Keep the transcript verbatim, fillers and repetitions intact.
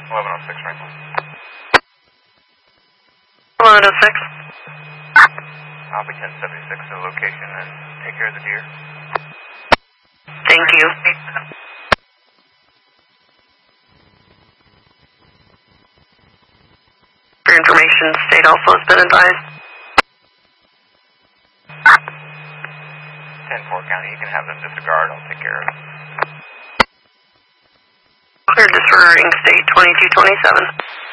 eleven oh six right now. eleven oh six. I'll be ten seventy-six to the location and take care of the deer. Thank you. For information, state also has been advised. ten four County, you can have them disregard, I'll take care of it. Clear disregarding state twenty-two twenty-seven.